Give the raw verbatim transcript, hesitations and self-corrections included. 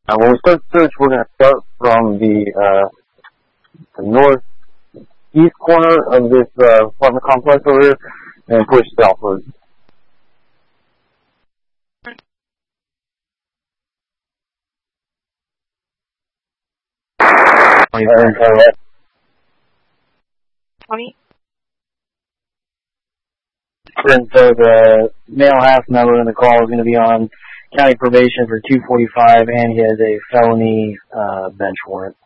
Uh, when we start the search, we're going to start from the, uh, the northeast corner of this uh, apartment complex over here and push southward. twenty. And so the male half member in the call is going to be on county probation for two forty-five, and he has a felony uh, bench warrant.